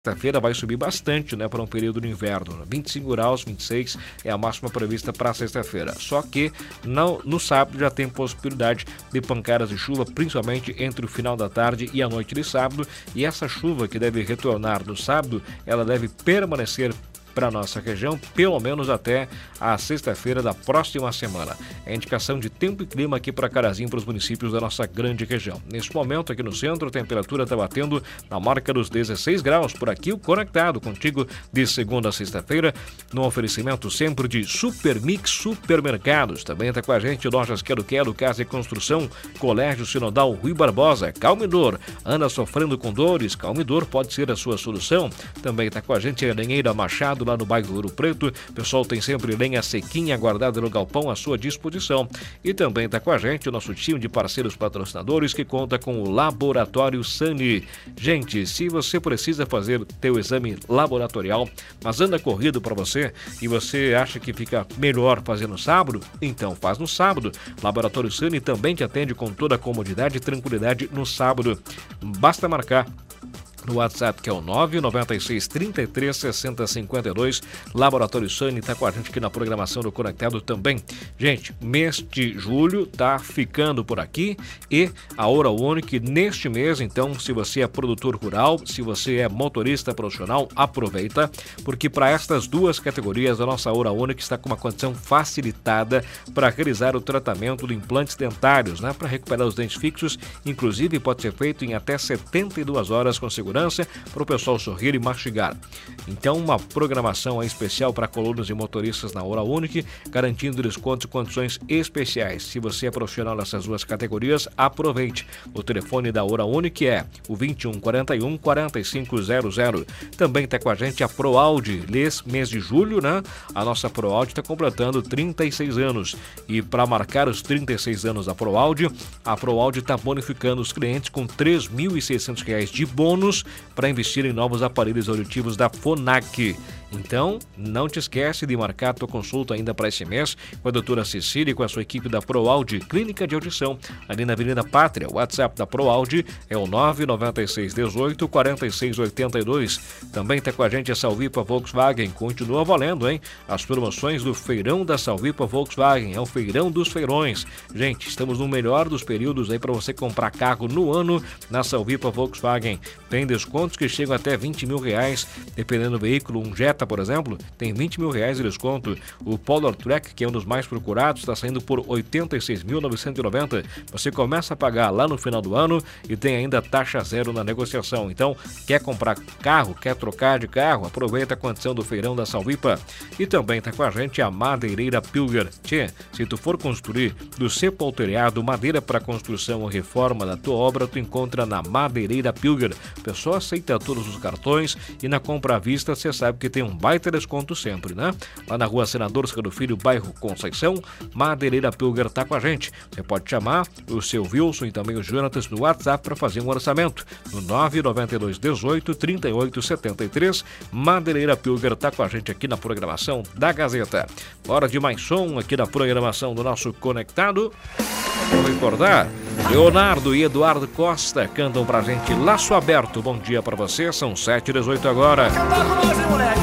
Sexta-feira vai subir bastante, né, para um período de inverno. 25 graus, 26 é a máxima prevista para sexta-feira. Só que no sábado já tem possibilidade de pancadas de chuva, principalmente entre o final da tarde e a noite de sábado. E essa chuva que deve retornar no sábado, ela deve permanecer para a nossa região, pelo menos até a sexta-feira da próxima semana. É indicação de tempo e clima aqui para Carazinho, para os municípios da nossa grande região. Neste momento, aqui no centro, a temperatura está batendo na marca dos 16 graus. Por aqui, o Conectado contigo de segunda a sexta-feira, no oferecimento sempre de Supermix Supermercados. Também está com a gente Lojas Quero Quero, Casa e Construção, Colégio Sinodal Rui Barbosa, Calmidor. Anda sofrendo com dores? Calmidor pode ser a sua solução. Também está com a gente a Lenheira Machado, lá no bairro Ouro Preto. O pessoal tem sempre lenha sequinha guardada no galpão à sua disposição. E também está com a gente o nosso time de parceiros patrocinadores que conta com o Laboratório Sani. Gente, se você precisa fazer teu exame laboratorial, mas anda corrido para você e você acha que fica melhor fazer no sábado, então faz no sábado. Laboratório Sani também te atende com toda a comodidade e tranquilidade no sábado. Basta marcar no WhatsApp, que é o 996 33 60 52. Laboratório Sani está com a gente aqui na programação do Conectado também. Gente, mês de julho tá ficando por aqui e a Hora Unique neste mês, então, se você é produtor rural, se você é motorista profissional, aproveita, porque para estas duas categorias a nossa Hora Unique está com uma condição facilitada para realizar o tratamento de implantes dentários, né? Para recuperar os dentes fixos, inclusive pode ser feito em até 72 horas com segurança para o pessoal sorrir e mastigar. Então, uma programação especial para colunas e motoristas na Hora Unique, garantindo descontos e condições especiais. Se você é profissional nessas duas categorias, aproveite. O telefone da Hora Unique é o 2141 4500. Também está com a gente a ProAude. Mês de julho, né? A nossa ProAude está completando 36 anos. E para marcar os 36 anos da ProAude, a ProAude está bonificando os clientes com R$ 3.600 de bônus para investir em novos aparelhos auditivos da Fonac. Então, não te esquece de marcar a tua consulta ainda para esse mês com a doutora Cecília e com a sua equipe da ProAude Clínica de Audição, ali na Avenida Pátria. O WhatsApp da ProAude é o 996 18 46 82. Também está com a gente a Salvipa Volkswagen. Continua valendo, hein? As promoções do Feirão da Salvipa Volkswagen. É o Feirão dos Feirões. Gente, estamos no melhor dos períodos aí para você comprar carro no ano na Salvipa Volkswagen. Tem descontos que chegam até R$20 mil, dependendo do veículo. Um Jetta, por exemplo, tem R$20 mil de desconto. O Polar Track, que é um dos mais procurados, está saindo por R$ 86.990. Você começa a pagar lá no final do ano e tem ainda taxa zero na negociação. Então, quer comprar carro, quer trocar de carro, aproveita a condição do Feirão da Salvipa. E também está com a gente a Madeireira Pilger. Se tu for construir do sepulteriado, madeira para construção ou reforma da tua obra, tu encontra na Madeireira Pilger. O pessoal aceita todos os cartões e na compra à vista você sabe que tem um baita desconto sempre, né? Lá na Rua Senador Oscar Filho, bairro Conceição, Madeireira Pilger tá com a gente. Você pode chamar o seu Wilson e também o Jonatas no WhatsApp para fazer um orçamento. No 992 18 38 73. Madeireira Pilger tá com a gente aqui na programação da Gazeta. Hora de mais som aqui na programação do nosso Conectado. Vou recordar, Leonardo e Eduardo Costa cantam pra gente Laço Aberto. Bom dia pra você, são 7h18 agora. Acabar com nós, hein, moleque?